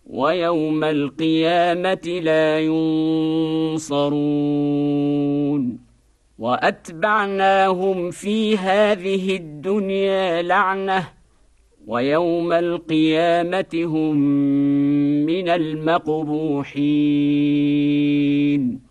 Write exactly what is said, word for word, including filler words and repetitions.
ويوم القيامة لا ينصرون وأتبعناهم في هذه الدنيا لعنة ويوم القيامة هم من المقبوحين.